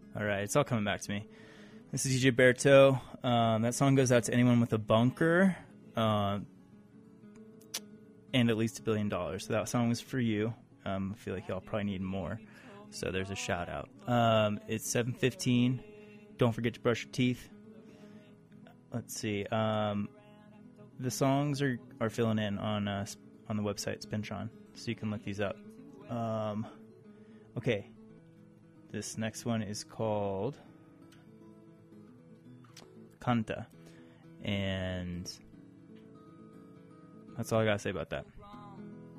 All right, it's all coming back to me. This is DJ Berto. That song goes out to anyone with a bunker and at least $1 billion. So that song was for you. I feel like y'all probably need more. So there's a shout out. It's 7:15. Don't forget to brush your teeth. Let's see. The songs are filling in on the website Spintron, so you can look these up. Okay. This next one is called Canta, and that's all I gotta say about that.